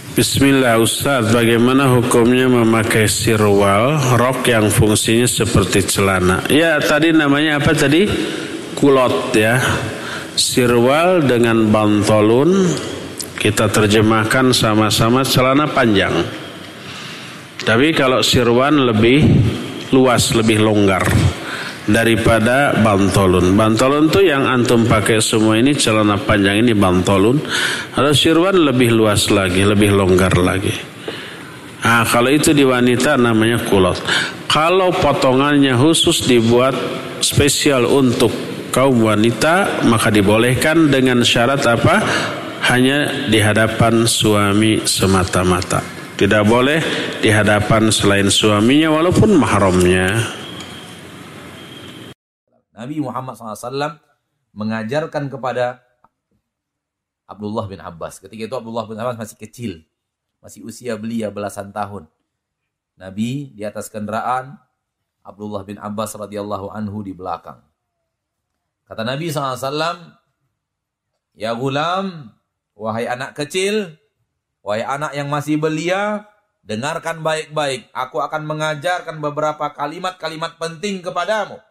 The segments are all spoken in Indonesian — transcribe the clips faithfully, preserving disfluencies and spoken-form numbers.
Bismillah Ustaz, bagaimana hukumnya memakai sirwal, rok yang fungsinya seperti celana? Ya tadi namanya apa tadi? Kulot ya. Sirwal dengan bantolun kita terjemahkan sama-sama celana panjang. Tapi kalau sirwan lebih luas, lebih longgar daripada bantolun. Bantolun tuh yang antum pakai semua ini, celana panjang ini bantolun. Kalau sirwan lebih luas lagi, lebih longgar lagi. Ah, kalau itu di wanita namanya kulot. Kalau potongannya khusus dibuat spesial untuk kaum wanita, maka dibolehkan dengan syarat apa? Hanya di hadapan suami semata-mata. Tidak boleh di hadapan selain suaminya walaupun mahramnya. Nabi Muhammad shallallahu alaihi wasallam mengajarkan kepada Abdullah bin Abbas. Ketika itu Abdullah bin Abbas masih kecil. Masih usia belia belasan tahun. Nabi di atas kendaraan, Abdullah bin Abbas radhiyallahu anhu di belakang. Kata Nabi shallallahu alaihi wasallam, "Ya gulam, wahai anak kecil, wahai anak yang masih belia, dengarkan baik-baik. Aku akan mengajarkan beberapa kalimat-kalimat penting kepadamu.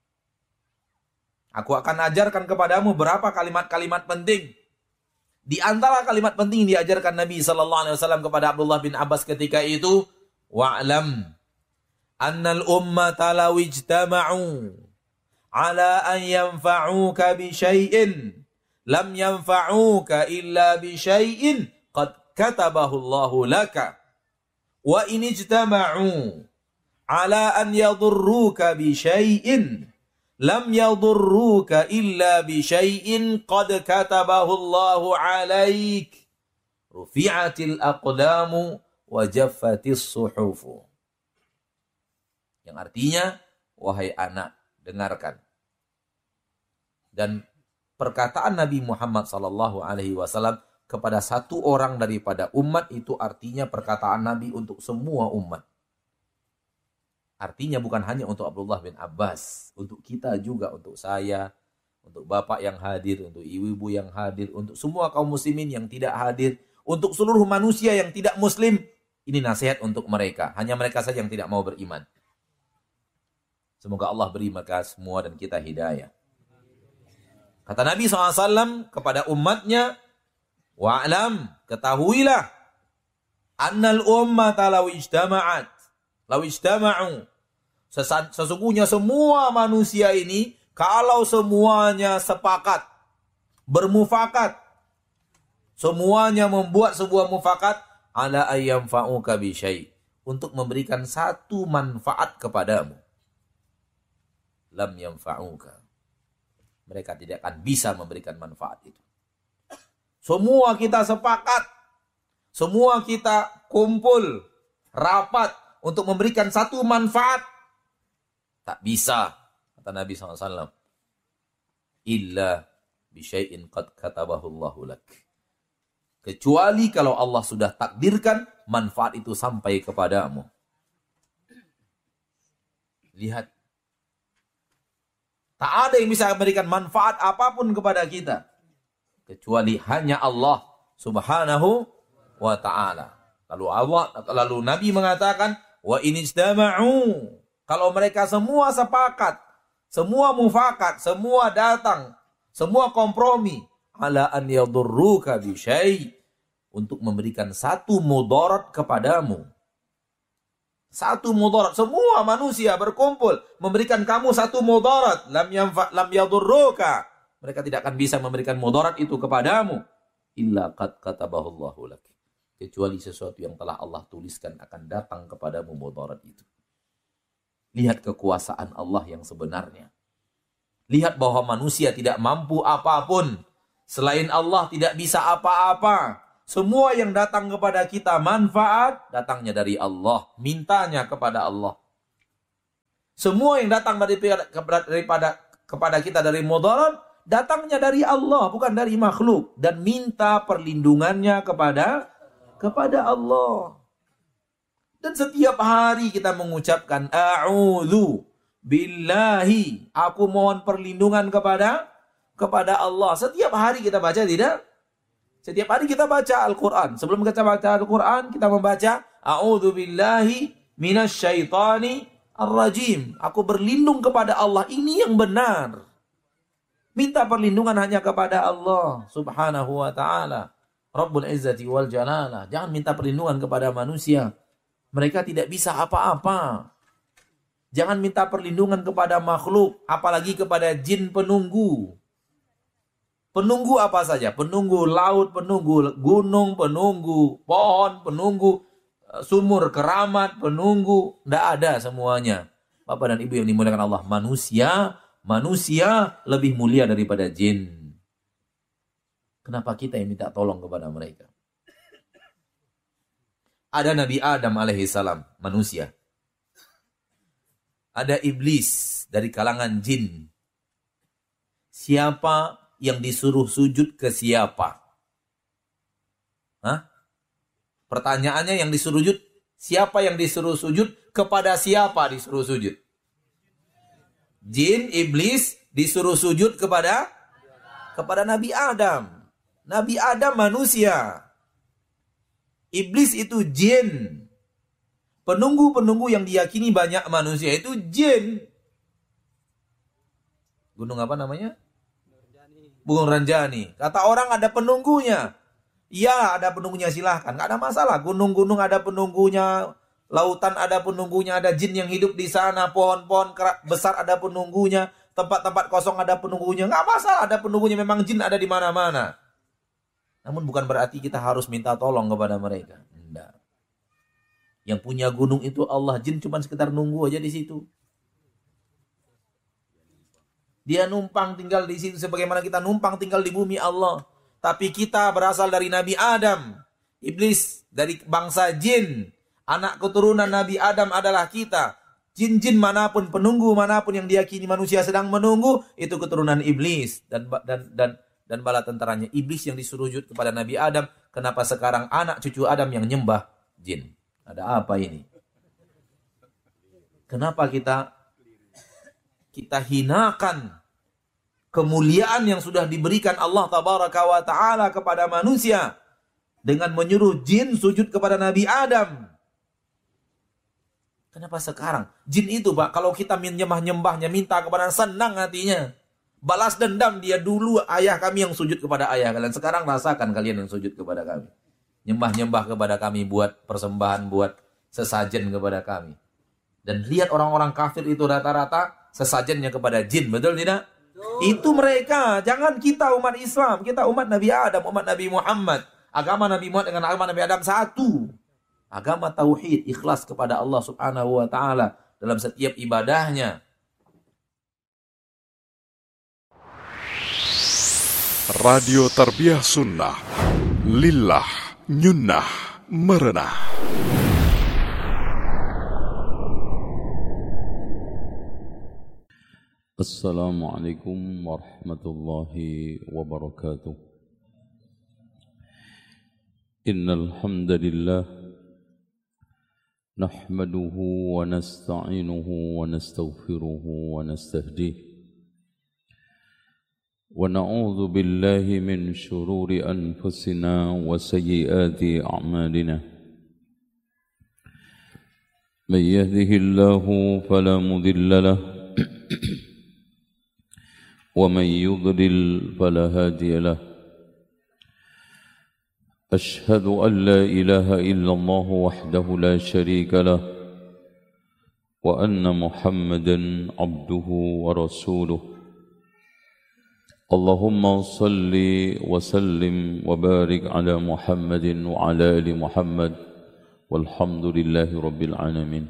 Aku akan ajarkan kepadamu berapa kalimat-kalimat penting." Di antara kalimat penting yang diajarkan Nabi sallallahu alaihi wasallam kepada Abdullah bin Abbas ketika itu, "Wa'lam annal ummata law ijtama'u ala an yanfa'uka bi syai'in lam yanfa'uka illa bi syai'in qad katabahu Allahu laka wa in ijtama'u ala an yadurruka bi syai'in lam yadurruka illa bi syai'in qad katabahu Allahu 'alaik rufi'atil aqdamu wa jaffatis suhufu." Yang artinya, wahai anak, dengarkan. Dan perkataan Nabi Muhammad sallallahu alaihi wasallam kepada satu orang daripada umat itu artinya perkataan Nabi untuk semua umat. Artinya bukan hanya untuk Abdullah bin Abbas, untuk kita juga, untuk saya, untuk bapak yang hadir, untuk ibu-ibu yang hadir, untuk semua kaum muslimin yang tidak hadir, untuk seluruh manusia yang tidak muslim. Ini nasihat untuk mereka, hanya mereka saja yang tidak mau beriman. Semoga Allah beri mereka semua dan kita hidayah. Kata Nabi shallallahu alaihi wasallam kepada umatnya, "Wa'lam, ketahuilah, annal ummata law ijtama'at, law ijtama'u, sesungguhnya semua manusia ini, kalau semuanya sepakat, bermufakat, semuanya membuat sebuah mufakat, ala ayyam fa'uka bi syai', untuk memberikan satu manfaat kepadamu, lam yanfa'uka, mereka tidak akan bisa memberikan manfaat itu. Semua kita sepakat, semua kita kumpul, rapat untuk memberikan satu manfaat, tak bisa, kata Nabi shallallahu alaihi wasallam, illa bisyai'in qad katabahu Allahu lak, kecuali kalau Allah sudah takdirkan manfaat itu sampai kepadamu. Lihat, tak ada yang bisa memberikan manfaat apapun kepada kita kecuali hanya Allah Subhanahu wa ta'ala. Lalu Allah, lalu Nabi mengatakan, wa in ijtama'u, kalau mereka semua sepakat, semua mufakat, semua datang, semua kompromi, ala an yadurruka bi syai', untuk memberikan satu mudarat kepadamu. Satu mudarat, semua manusia berkumpul memberikan kamu satu mudarat, lam yanfa lam yadurruka, mereka tidak akan bisa memberikan mudarat itu kepadamu, illa qad katabahu Allahu lak, kecuali sesuatu yang telah Allah tuliskan akan datang kepadamu mudarat itu. Lihat kekuasaan Allah yang sebenarnya. Lihat bahwa manusia tidak mampu apapun, selain Allah tidak bisa apa-apa. Semua yang datang kepada kita manfaat, datangnya dari Allah. Mintanya kepada Allah. Semua yang datang daripada, daripada, kepada kita dari mudarat, datangnya dari Allah, bukan dari makhluk. Dan minta perlindungannya kepada, kepada Allah. Dan setiap hari kita mengucapkan, a'udzu billahi, aku mohon perlindungan kepada, kepada Allah. Setiap hari kita baca tidak? Setiap hari kita baca Al-Quran. Sebelum kita baca Al-Quran, kita membaca A'udzu billahi minasyaitani ar-rajim. Aku berlindung kepada Allah. Ini yang benar. Minta perlindungan hanya kepada Allah subhanahu wa ta'ala. Rabbul Izzati wal Jalalah. Jangan minta perlindungan kepada manusia. Mereka tidak bisa apa-apa. Jangan minta perlindungan kepada makhluk. Apalagi kepada jin penunggu. Penunggu apa saja? Penunggu laut, penunggu gunung, penunggu pohon, penunggu sumur keramat, penunggu. Tidak ada semuanya. Bapak dan Ibu yang dimuliakan Allah. Manusia, manusia lebih mulia daripada jin. Kenapa kita yang minta tolong kepada mereka? Ada Nabi Adam alaihissalam, manusia. Ada iblis dari kalangan jin. Siapa yang disuruh sujud ke siapa? Hah? Pertanyaannya yang disuruh sujud, siapa yang disuruh sujud? Kepada siapa disuruh sujud? Jin, iblis disuruh sujud kepada kepada Nabi Adam. Nabi Adam manusia. Iblis itu jin. Penunggu-penunggu yang diyakini banyak manusia itu jin. Gunung apa namanya? Gunung Ranjani. Kata orang ada penunggunya. Iya, ada penunggunya, silahkan. Gak ada masalah. Gunung-gunung ada penunggunya. Lautan ada penunggunya. Ada jin yang hidup di sana. Pohon-pohon besar ada penunggunya. Tempat-tempat kosong ada penunggunya. Gak masalah, ada penunggunya. Memang jin ada di mana-mana. Namun bukan berarti kita harus minta tolong kepada mereka. Tidak. Yang punya gunung itu Allah. Jin cuma sekitar nunggu aja di situ. Dia numpang tinggal di situ sebagaimana kita numpang tinggal di bumi Allah. Tapi kita berasal dari Nabi Adam. Iblis dari bangsa jin. Anak keturunan Nabi Adam adalah kita. Jin-jin manapun, penunggu manapun yang diyakini manusia sedang menunggu, itu keturunan iblis. Dan dan dan dan bala tentaranya. Iblis yang disuruh sujud kepada Nabi Adam. Kenapa sekarang anak cucu Adam yang nyembah jin? Ada apa ini? Kenapa kita kita hinakan kemuliaan yang sudah diberikan Allah tabaraka wa ta'ala kepada manusia dengan menyuruh jin sujud kepada Nabi Adam? Kenapa sekarang? Jin itu, Pak, kalau kita menyembah-nyembahnya, minta kepada, senang hatinya. Balas dendam, dia dulu ayah kami yang sujud kepada ayah kalian. Sekarang rasakan kalian yang sujud kepada kami. Nyembah-nyembah kepada kami, buat persembahan, buat sesajen kepada kami. Dan lihat orang-orang kafir itu rata-rata sesajennya kepada jin, betul tidak? Itu mereka, jangan kita umat Islam. Kita umat Nabi Adam, umat Nabi Muhammad. Agama Nabi Muhammad dengan agama Nabi Adam satu. Agama tauhid, ikhlas kepada Allah subhanahu wa ta'ala dalam setiap ibadahnya. Radio Tarbiyah Sunnah, Lillah, Nyunnah, Merenah. Assalamualaikum warahmatullahi wabarakatuh. Innal hamdalillah nahmaduhu wa nasta'inuhu wa nastaghfiruhu wa nastahdiih wa na'udzu billahi min shururi anfusina wa sayyiati a'malina. Man yahdihillahu fala mudilla lahu ومن يضلل فلا هادي له. أشهد أن لا إله إلا الله وحده لا شريك له وأن محمدا عبده ورسوله. اللهم صل وسلم وبارك على محمد وعلى آل محمد والحمد لله رب العالمين.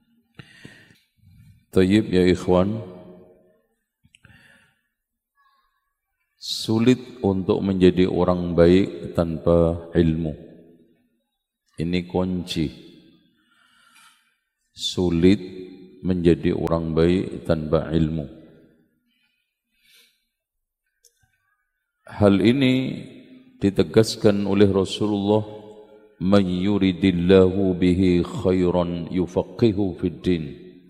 طيب يا إخوان, sulit untuk menjadi orang baik tanpa ilmu. Ini kunci. Sulit menjadi orang baik tanpa ilmu. Hal ini ditegaskan oleh Rasulullah, "Man yuridillahu bihi khairan yufaqihu fid din."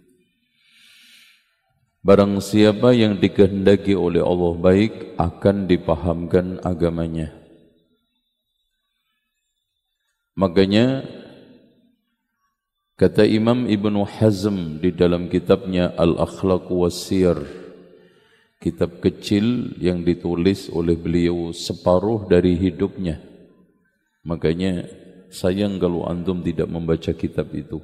Barang siapa yang dikehendaki oleh Allah baik, akan dipahamkan agamanya. Makanya kata Imam Ibnu Hazm di dalam kitabnya Al-Akhlaq was-Siyar, kitab kecil yang ditulis oleh beliau separuh dari hidupnya. Makanya sayang kalau antum tidak membaca kitab itu.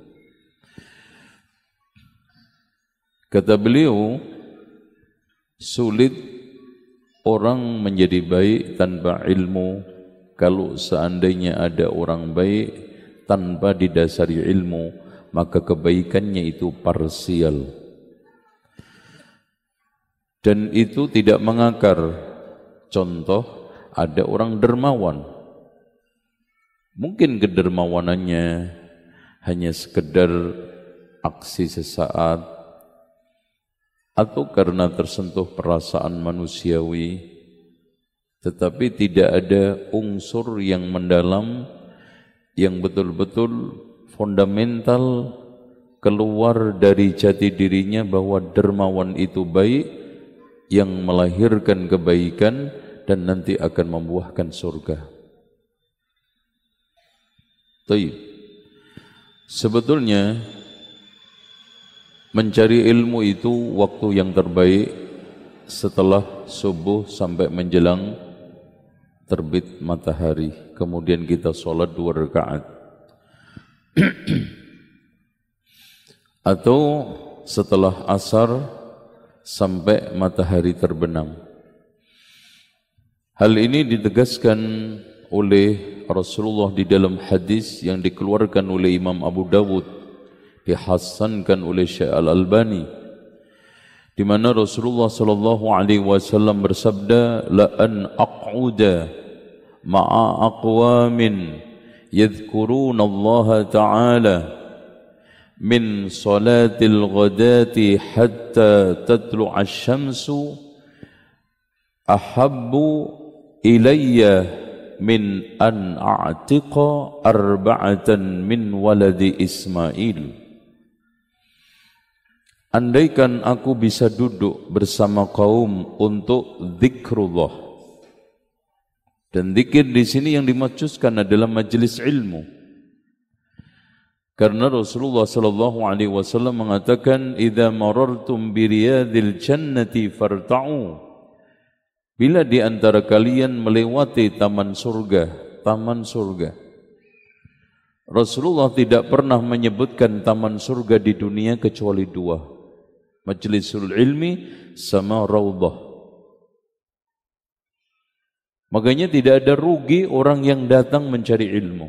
Kata beliau, sulit orang menjadi baik tanpa ilmu kalau seandainya ada orang baik tanpa didasari ilmu, maka kebaikannya itu parsial. Dan itu tidak mengakar. Contoh, ada orang dermawan. Mungkin kedermawanannya hanya sekedar aksi sesaat, atau karena tersentuh perasaan manusiawi, tetapi tidak ada unsur yang mendalam, yang betul-betul fundamental keluar dari jati dirinya bahwa dermawan itu baik, yang melahirkan kebaikan dan nanti akan membuahkan surga. Taib. Sebetulnya mencari ilmu itu waktu yang terbaik setelah subuh sampai menjelang terbit matahari. Kemudian kita sholat dua rakaat. Atau setelah asar sampai matahari terbenam. Hal ini ditegaskan oleh Rasulullah di dalam hadis yang dikeluarkan oleh Imam Abu Dawud, dihasankan oleh Syekh Al-Albani, di mana Rasulullah sallallahu alaihi wasallam bersabda, la an aq'uda ma'a aqwamin yadhkuruna Allah ta'ala min salatil ghadati hatta tatlu'a asy-syamsu ahabbu ilayya min an a'tiqa arba'atan min waladi Ismail. Andaikan aku bisa duduk bersama kaum untuk zikrullah. Dan zikir di sini yang dimaksudkan adalah majelis ilmu. Karena Rasulullah sallallahu alaihi wasallam mengatakan, "Idza marartum bi riyadil jannati farta'u." Bila di antara kalian melewati taman surga, taman surga. Rasulullah tidak pernah menyebutkan taman surga di dunia kecuali dua. Majlisul ilmi sama raudhah. Makanya tidak ada rugi orang yang datang mencari ilmu.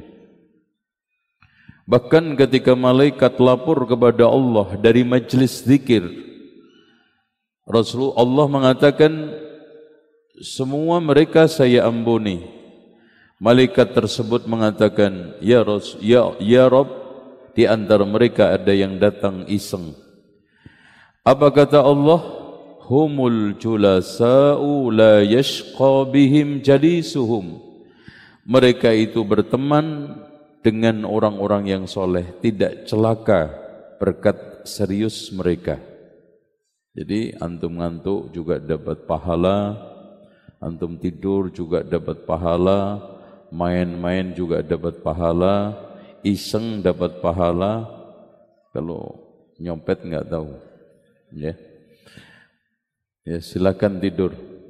Bahkan ketika malaikat lapor kepada Allah dari majlis zikir, Rasulullah Allah mengatakan, semua mereka saya ampuni. Malaikat tersebut mengatakan, ya Rasul, ya ya Rabb, di antara mereka ada yang datang iseng. Apa kata Allah? Humul julasa'u la yashqa bihim jalisuhum. Mereka itu berteman dengan orang-orang yang soleh, tidak celaka berkat serius mereka. Jadi antum ngantuk juga dapat pahala, antum tidur juga dapat pahala, main-main juga dapat pahala, iseng dapat pahala, kalau nyopet enggak tahu. Ya, ya silakan tidur.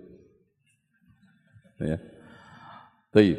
Ya, baik.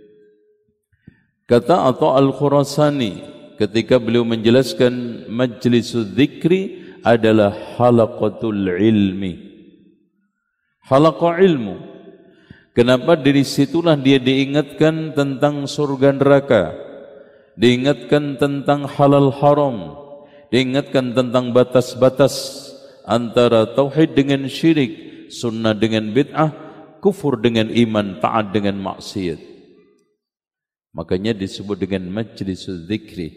Kata Atha Al-Khurasani ketika beliau menjelaskan majlisul dzikri adalah halaqatul ilmi. Halaqah ilmu. Kenapa dari situlah dia diingatkan tentang surga neraka, diingatkan tentang halal haram, diingatkan tentang batas-batas antara tauhid dengan syirik, sunnah dengan bid'ah, kufur dengan iman, taat dengan maksiat. Makanya disebut dengan majlisul dzikri.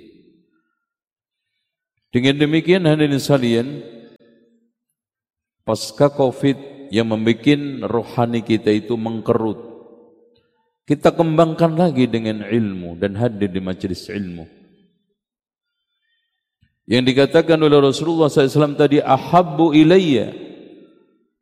Dengan demikian hadirin sekalian, pasca Covid yang membuat rohani kita itu mengkerut, kita kembangkan lagi dengan ilmu dan hadir di majlis ilmu. Yang dikatakan oleh Rasulullah sallallahu alaihi wasallam tadi, ahabbu ilayya,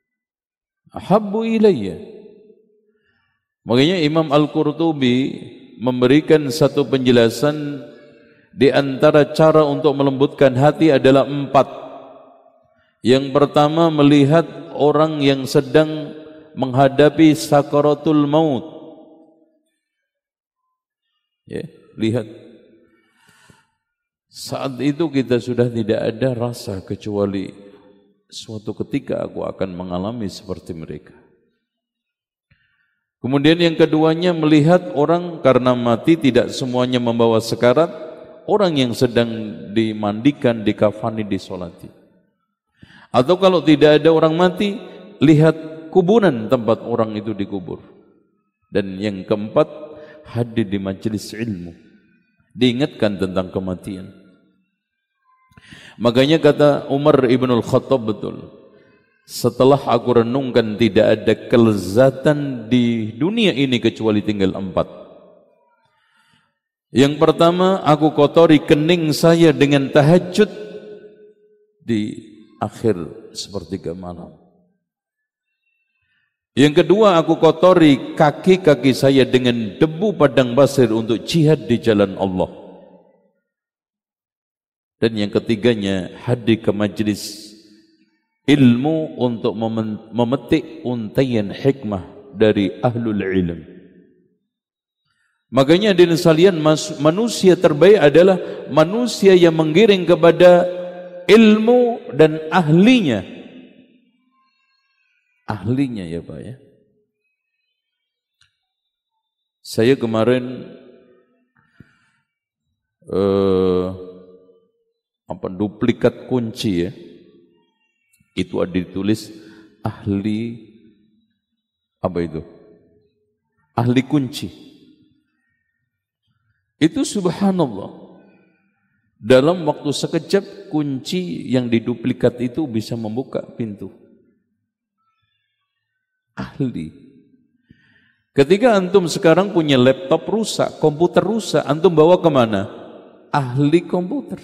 ahabbu ilayya. Makanya Imam Al-Qurtubi memberikan satu penjelasan di antara cara untuk melembutkan hati adalah empat. Yang pertama, melihat orang yang sedang menghadapi sakaratul maut. Ya, lihat. Saat itu kita sudah tidak ada rasa kecuali suatu ketika aku akan mengalami seperti mereka. Kemudian yang keduanya, melihat orang karena mati tidak semuanya membawa sekarat, orang yang sedang dimandikan, dikafani, disolati. Atau kalau tidak ada orang mati, lihat kuburan tempat orang itu dikubur. Dan yang keempat, hadir di majelis ilmu, diingatkan tentang kematian. Makanya kata Umar ibn al-Khattab betul, setelah aku renungkan tidak ada kelezatan di dunia ini kecuali tinggal empat. Yang pertama, aku kotori kening saya dengan tahajud di akhir sepertiga malam. Yang kedua, aku kotori kaki-kaki saya dengan debu padang pasir untuk jihad di jalan Allah. Dan yang ketiganya, hadir ke majlis ilmu untuk memetik untaian hikmah dari ahlul ilm. Makanya hadirin sekalian, manusia terbaik adalah manusia yang menggiring kepada ilmu dan ahlinya. Ahlinya ya Pak ya. Saya kemarin uh, apa duplikat kunci ya. Itu ada ditulis ahli apa itu? Ahli kunci. Itu subhanallah. Dalam waktu sekejap kunci yang diduplikat itu bisa membuka pintu. Ahli. Ketika antum sekarang punya laptop rusak, komputer rusak, antum bawa kemana? Ahli komputer.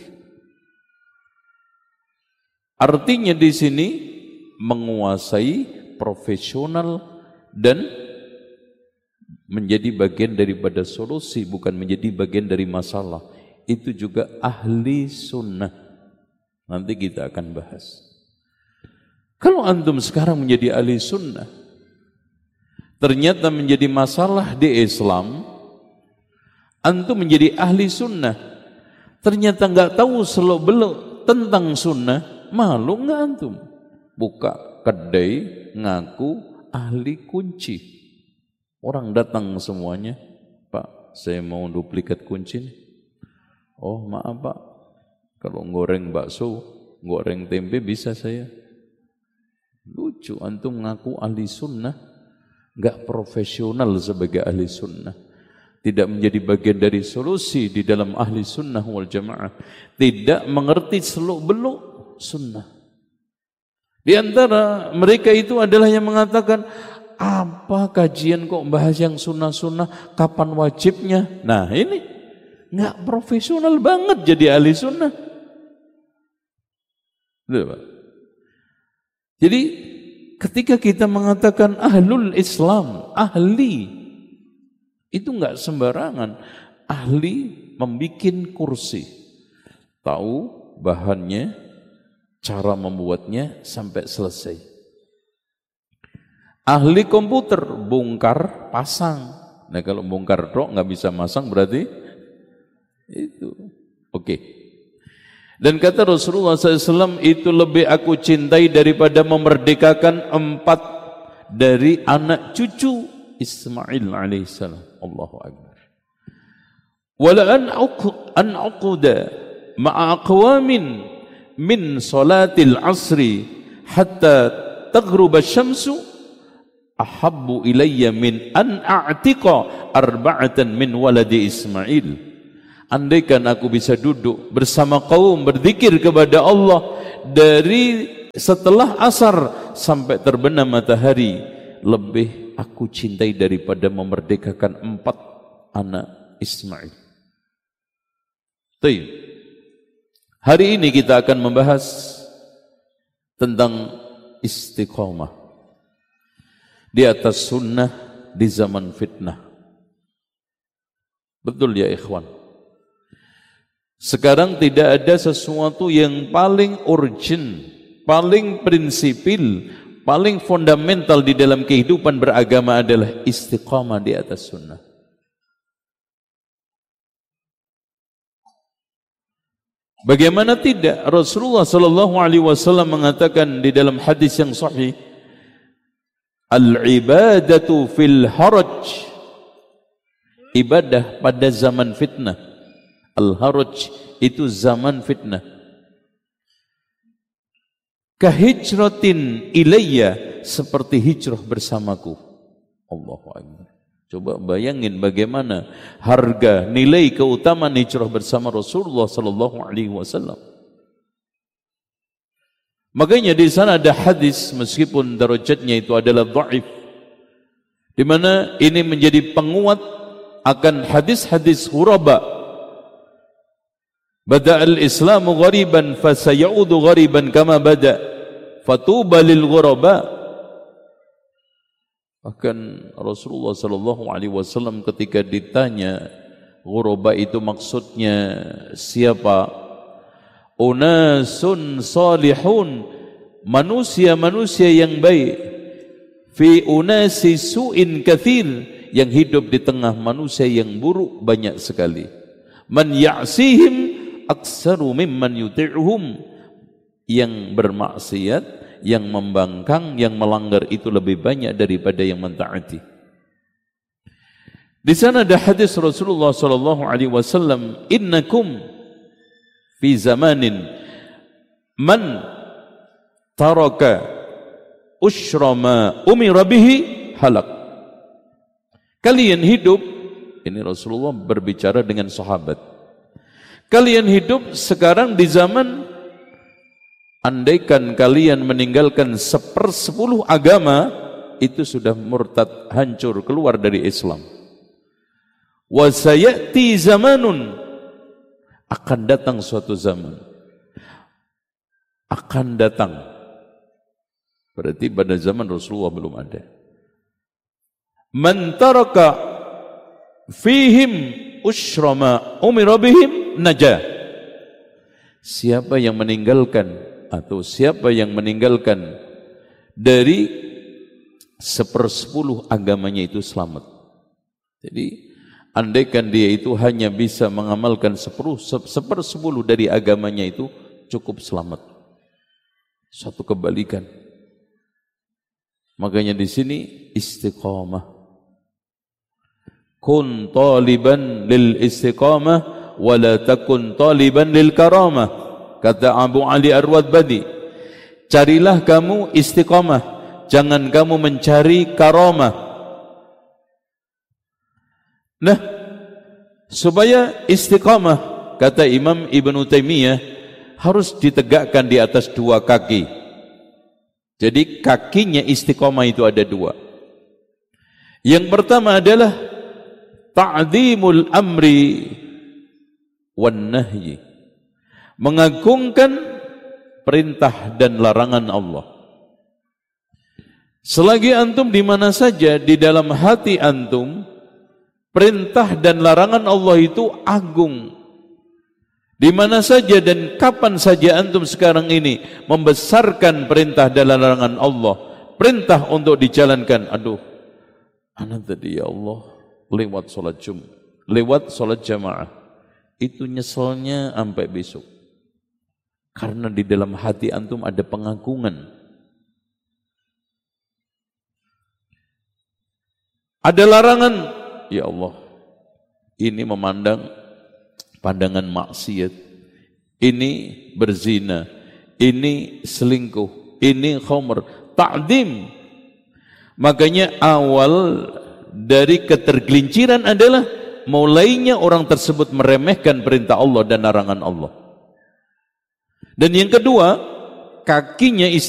Artinya di sini menguasai, profesional dan menjadi bagian daripada solusi, bukan menjadi bagian dari masalah. Itu juga ahli sunnah. Nanti kita akan bahas. Kalau antum sekarang menjadi ahli sunnah, ternyata menjadi masalah di Islam, antum menjadi ahli sunnah, ternyata enggak tahu seluk-beluk tentang sunnah, malu enggak antum? Buka kedai, ngaku ahli kunci. Orang datang semuanya, Pak, saya mau duplikat kunci nih. Oh maaf Pak, kalau goreng bakso, goreng tempe bisa saya. Lucu, antum ngaku ahli sunnah, enggak profesional sebagai ahli sunnah. Tidak menjadi bagian dari solusi di dalam ahli sunnah wal jamaah. Tidak mengerti seluk-beluk sunnah. Di antara mereka itu adalah yang mengatakan, apa kajian kok bahas yang sunnah-sunnah, kapan wajibnya? Nah ini nggak profesional banget jadi ahli sunnah. Betul, Pak? Jadi ketika kita mengatakan ahlul Islam, ahli, itu nggak sembarangan. Ahli membikin kursi, tahu bahannya, cara membuatnya sampai selesai. Ahli komputer, bongkar, pasang. Nah kalau bongkar dok nggak bisa masang berarti itu. Oke. Dan kata Rasulullah shallallahu alaihi wasallam, itu lebih aku cintai daripada memerdekakan empat dari anak cucu Ismail alaihissalam. Allahu akbar. Wala an an aquda ma'a aqwamin min salatil asri hatta taghruba syamsu ahabbu ilayya min an a'tiqa arba'atan min waladi Ismail. Andaikan aku bisa duduk bersama kaum berzikir kepada Allah dari setelah asar sampai terbenam matahari, lebih aku cintai daripada memerdekakan empat anak Ismail. Baik. Hari ini kita akan membahas tentang istiqamah di atas sunnah di zaman fitnah. Betul ya ikhwan. Sekarang tidak ada sesuatu yang paling urgent, paling prinsipil, paling fundamental di dalam kehidupan beragama adalah istiqamah di atas sunnah. Bagaimana tidak? Rasulullah sallallahu alaihi wasallam mengatakan di dalam hadis yang sahih, al-ibadatu fil haraj, ibadah pada zaman fitnah. Al-haraj itu zaman fitnah. Kahijratin ilayya, seperti hijrah bersamaku. Allahu akbar. Coba bayangin bagaimana harga nilai keutamaan hijrah bersama Rasulullah sallallahu alaihi wasallam. Makanya di sana ada hadis meskipun darajatnya itu adalah dhaif, di mana ini menjadi penguat akan hadis-hadis ghuraba. Bada'al Islamu ghariban fasayaudu ghariban kama bada' fatuba lil ghuraba. Bahkan Rasulullah sallallahu alaihi wasallam ketika ditanya ghuraba itu maksudnya siapa? Unasun salihun, manusia-manusia yang baik. Fi unasi su'in kathir, yang hidup di tengah manusia yang buruk banyak sekali. Man ya'sihim aksaru mimman yuti'uhum, yang bermaksiat, yang membangkang, yang melanggar itu lebih banyak daripada yang mentaati. Di sana ada hadis Rasulullah sallallahu alaihi wasallam, innakum fi zamanin man taraka usyra ma umira bihi halak. Kalian hidup, ini Rasulullah berbicara dengan sahabat. Kalian hidup sekarang di zaman, andaikan kalian meninggalkan sepersepuluh agama, itu sudah murtad, hancur, keluar dari Islam. Wa sayati zamanun, akan datang suatu zaman. Akan datang. Berarti pada zaman Rasulullah belum ada. Man taraka fihim usyra ma umira bihim najah. Siapa yang meninggalkan atau siapa yang meninggalkan dari sepersepuluh agamanya itu selamat. Jadi andaikan dia itu hanya bisa mengamalkan sepuluh, sepersepuluh dari agamanya itu cukup selamat. Suatu kebalikan. Makanya di sini istiqamah. Kun taliban lil istiqamah wala takun taliban lil karamah, kata Abu Ali Ar-Wadbadi. Carilah kamu istiqamah, jangan kamu mencari karamah. Nah, supaya istiqamah, kata Imam Ibnu Taimiyah, harus ditegakkan di atas dua kaki. Jadi kakinya istiqamah itu ada dua. Yang pertama adalah ta'zimul amri wan nahyi, mengagungkan perintah dan larangan Allah. Selagi antum di mana saja, di dalam hati antum perintah dan larangan Allah itu agung. Di mana saja dan kapan saja antum sekarang ini membesarkan perintah dan larangan Allah, perintah untuk dijalankan, aduh, anak tadi ya Allah lewat sholat Jumat, lewat sholat jamaah, itu nyeselnya sampai besok. Karena di dalam hati antum ada pengagungan. Ada larangan, ya Allah, ini memandang pandangan maksiat, ini berzina, ini selingkuh, ini khamr, ta'zim. Makanya awal dari ketergelinciran adalah mulainya orang tersebut meremehkan perintah Allah dan larangan Allah. Dan yang kedua, kakinya